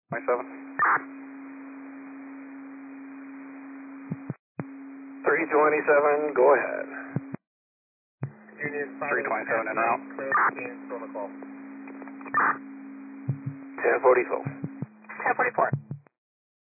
27. 327, go ahead. 327 en route. 1044. 1044.